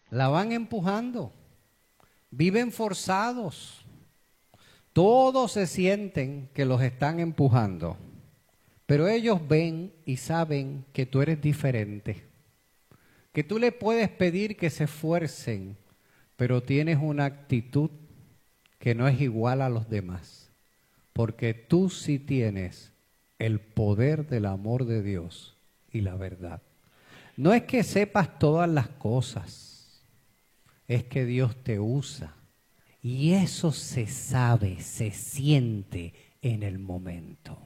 La van empujando. Viven forzados. Todos se sienten que los están empujando. Pero ellos ven y saben que tú eres diferente. Que tú le puedes pedir que se esfuercen, pero tienes una actitud que no es igual a los demás. Porque tú sí tienes el poder del amor de Dios y la verdad. No es que sepas todas las cosas, es que Dios te usa. Y eso se sabe, se siente en el momento.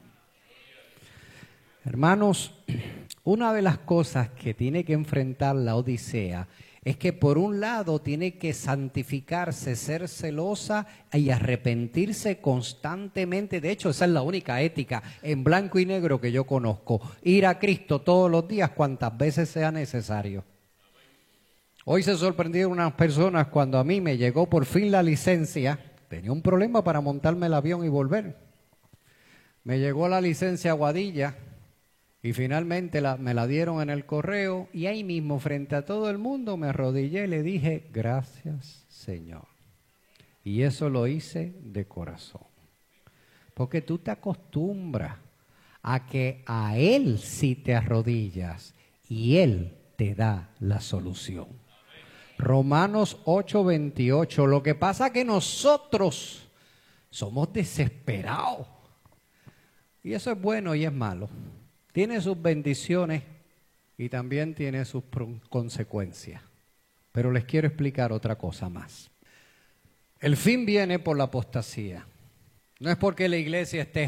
Hermanos, una de las cosas que tiene que enfrentar la Odisea es que por un lado tiene que santificarse, ser celosa y arrepentirse constantemente. De hecho, esa es la única ética en blanco y negro que yo conozco. Ir a Cristo todos los días cuantas veces sea necesario. Hoy se sorprendieron unas personas cuando a mí me llegó por fin la licencia. Tenía un problema para montarme el avión y volver. Me llegó la licencia a Aguadilla. Y finalmente me la dieron en el correo y ahí mismo frente a todo el mundo me arrodillé y le dije, gracias Señor. Y eso lo hice de corazón. Porque tú te acostumbras a que a Él sí te arrodillas y Él te da la solución. Romanos 8:28. Lo que pasa es que nosotros somos desesperados. Y eso es bueno y es malo. Tiene sus bendiciones y también tiene sus consecuencias. Pero les quiero explicar otra cosa más. El fin viene por la apostasía. No es porque la iglesia esté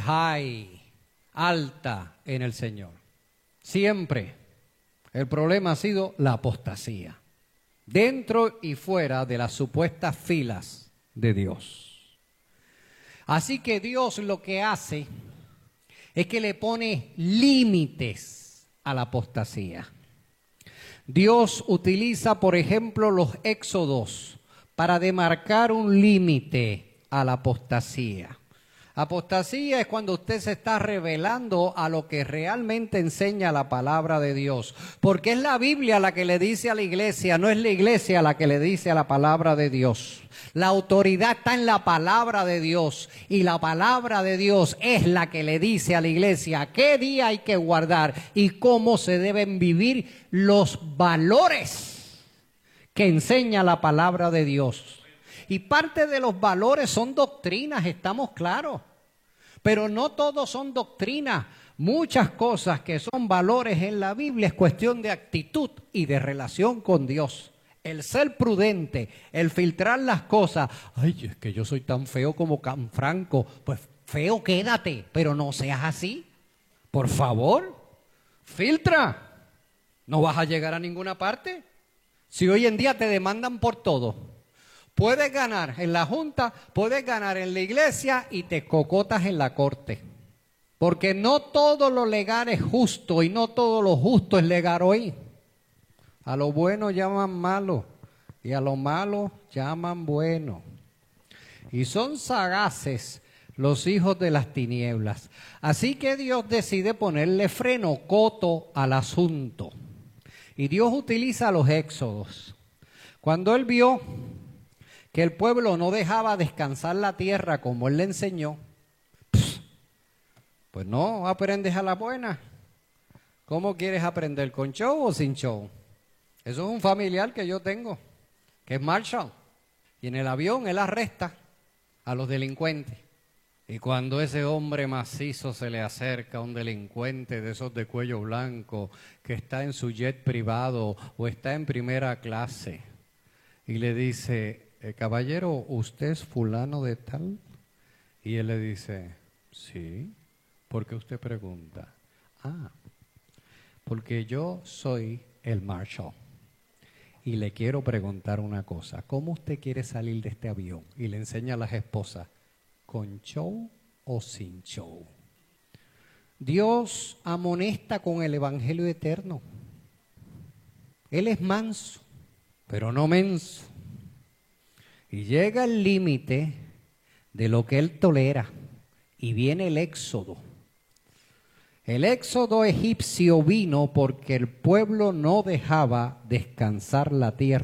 alta en el Señor. Siempre el problema ha sido la apostasía. Dentro y fuera de las supuestas filas de Dios. Así que Dios lo que hace es que le pone límites a la apostasía. Dios utiliza, por ejemplo, los éxodos para demarcar un límite a la apostasía. Apostasía es cuando usted se está rebelando a lo que realmente enseña la palabra de Dios. Porque es la Biblia la que le dice a la iglesia, no es la iglesia la que le dice a la palabra de Dios. La autoridad está en la palabra de Dios y la palabra de Dios es la que le dice a la iglesia qué día hay que guardar y cómo se deben vivir los valores que enseña la palabra de Dios. Y parte de los valores son doctrinas, estamos claros. Pero no todos son doctrinas. Muchas cosas que son valores en la Biblia es cuestión de actitud y de relación con Dios. El ser prudente, el filtrar las cosas. Ay, es que yo soy tan feo como Franco. Pues feo quédate, pero no seas así. Por favor, filtra. No vas a llegar a ninguna parte. Si hoy en día te demandan por todo. Puedes ganar en la junta, puedes ganar en la iglesia y te cocotas en la corte. Porque no todo lo legal es justo y no todo lo justo es legal hoy. A lo bueno llaman malo y a lo malo llaman bueno. Y son sagaces los hijos de las tinieblas. Así que Dios decide ponerle freno, coto al asunto. Y Dios utiliza los éxodos. Cuando Él vio que el pueblo no dejaba descansar la tierra como Él le enseñó, pues no aprendes a la buena. ¿Cómo quieres aprender? ¿Con show o sin show? Eso es un familiar que yo tengo, que es Marshall. Y en el avión él arresta a los delincuentes. Y cuando ese hombre macizo se le acerca a un delincuente de esos de cuello blanco, que está en su jet privado o está en primera clase, y le dice, caballero, ¿usted es fulano de tal? Y él le dice, sí. ¿Por qué usted pregunta? Porque yo soy el Marshall. Y le quiero preguntar una cosa. ¿Cómo usted quiere salir de este avión? Y le enseña a las esposas, ¿con show o sin show? Dios amonesta con el evangelio eterno. Él es manso, pero no menso. Y llega el límite de lo que Él tolera. Y viene el éxodo. El éxodo egipcio vino porque el pueblo no dejaba descansar la tierra.